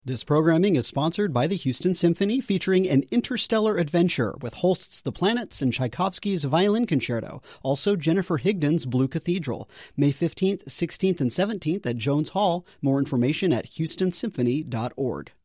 This programming is sponsored by the Houston Symphony, featuring an interstellar adventure with Holst's The Planets and Tchaikovsky's Violin Concerto. Also, Jennifer Higdon's Blue Cathedral. May 15th, 16th, and 17th at Jones Hall. More information at houstonsymphony.org.